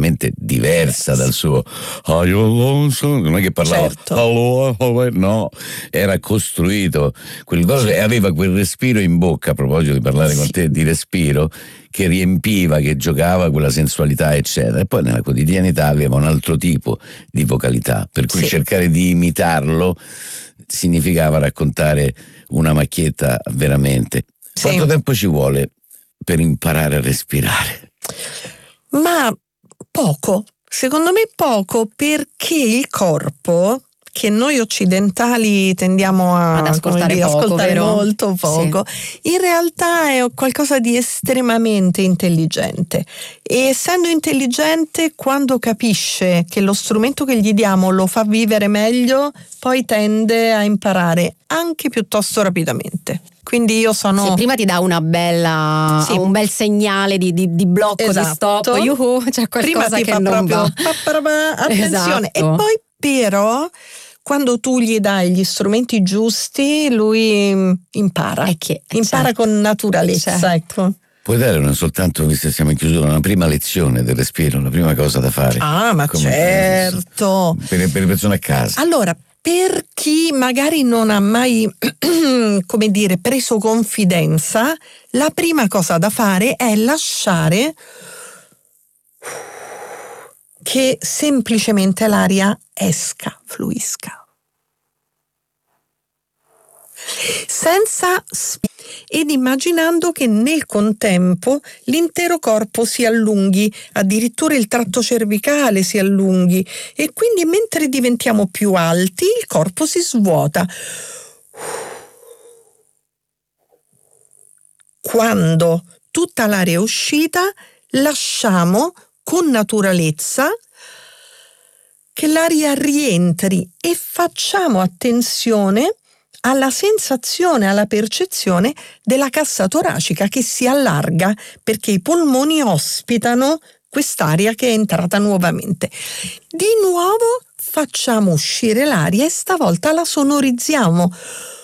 completamente diversa dal suo non è che parlava no, era costruito quel coso e aveva quel respiro in bocca, a proposito di parlare con te di respiro, che riempiva, che giocava quella sensualità eccetera, e poi nella quotidianità aveva un altro tipo di vocalità, per cui cercare di imitarlo significava raccontare una macchietta veramente. Quanto tempo ci vuole per imparare a respirare? Ma poco, secondo me poco, perché il corpo, che noi occidentali tendiamo ad ascoltare molto poco, in realtà è qualcosa di estremamente intelligente, e essendo intelligente, quando capisce che lo strumento che gli diamo lo fa vivere meglio, poi tende a imparare anche piuttosto rapidamente. Quindi io sono... Sì, prima ti dà una bella un bel segnale di blocco, di stop, c'è qualcosa che non va. Attenzione. E poi però quando tu gli dai gli strumenti giusti, lui impara. Impara con naturalezza, ecco. Puoi dare non soltanto, visto che siamo in chiusura, una prima lezione del respiro, la prima cosa da fare? Ma certo. Per le persone a casa. Allora, per chi magari non ha mai, come dire, preso confidenza, la prima cosa da fare è lasciare che semplicemente l'aria esca, fluisca. Ed immaginando che nel contempo l'intero corpo si allunghi, addirittura il tratto cervicale si allunghi, e quindi mentre diventiamo più alti il corpo si svuota. Quando tutta l'aria è uscita, lasciamo con naturalezza che l'aria rientri e facciamo attenzione alla sensazione, alla percezione della cassa toracica che si allarga, perché i polmoni ospitano quest'aria che è entrata nuovamente. Di nuovo facciamo uscire l'aria e stavolta la sonorizziamo.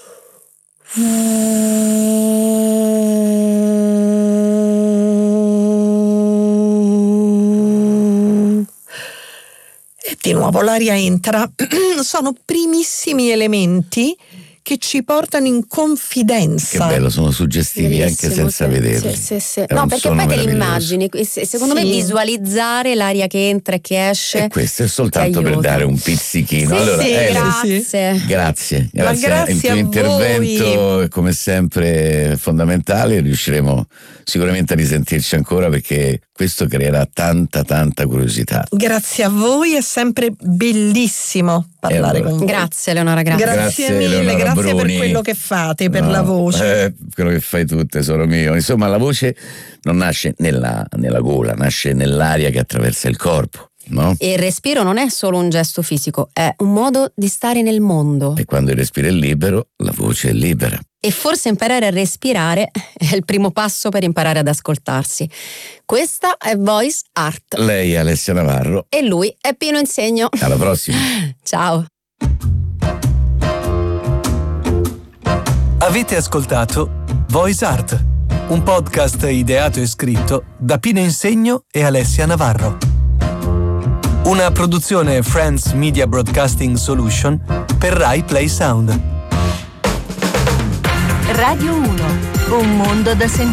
E di nuovo l'aria entra. Sono primissimi elementi che ci portano in confidenza. Che bello, sono suggestivi. Bellissimo, anche senza vederli. Sì. No, perché poi te li immagini. Secondo me visualizzare l'aria che entra e che esce. E questo è soltanto per dare un pizzichino. Allora, grazie. Il tuo intervento è come sempre fondamentale. Riusciremo sicuramente a risentirci ancora, perché questo creerà tanta curiosità. Grazie a voi, è sempre bellissimo parlare con voi. Grazie Eleonora, grazie mille, Eleonora grazie Bruni. per quello che fate, per la voce. Quello che fai tu, tesoro mio. Insomma, la voce non nasce nella gola, nasce nell'aria che attraversa il corpo, no? E il respiro non è solo un gesto fisico, è un modo di stare nel mondo. E quando il respiro è libero, la voce è libera. E forse imparare a respirare è il primo passo per imparare ad ascoltarsi. Questa è Voice Art. Lei è Alessia Navarro. E lui è Pino Insegno. Alla prossima. Ciao. Avete ascoltato Voice Art, un podcast ideato e scritto da Pino Insegno e Alessia Navarro. Una produzione Friends Media Broadcasting Solution per Rai Play Sound. Radio 1, un mondo da sentire.